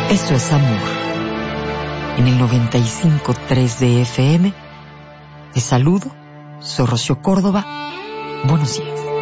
Eso es amor. En el 95.3 de FM, te saludo, soy Rocío Córdoba. Buenos días.